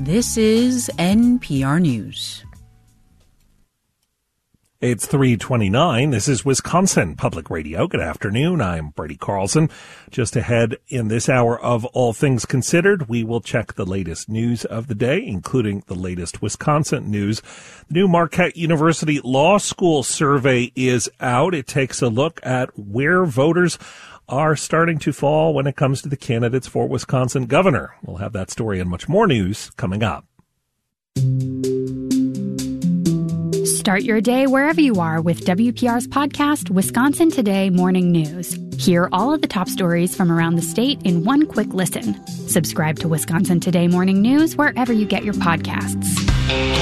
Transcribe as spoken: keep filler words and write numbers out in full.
This is N P R News. It's three twenty-nine. This is Wisconsin Public Radio. Good afternoon. I'm Brady Carlson. Just ahead in this hour of All Things Considered, we will check the latest news of the day, including the latest Wisconsin news. The new Marquette University Law School survey is out. It takes a look at where voters are starting to fall when it comes to the candidates for Wisconsin governor. We'll have that story and much more news coming up. Start your day wherever you are with W P R's podcast, Wisconsin Today Morning News. Hear all of the top stories from around the state in one quick listen. Subscribe to Wisconsin Today Morning News wherever you get your podcasts.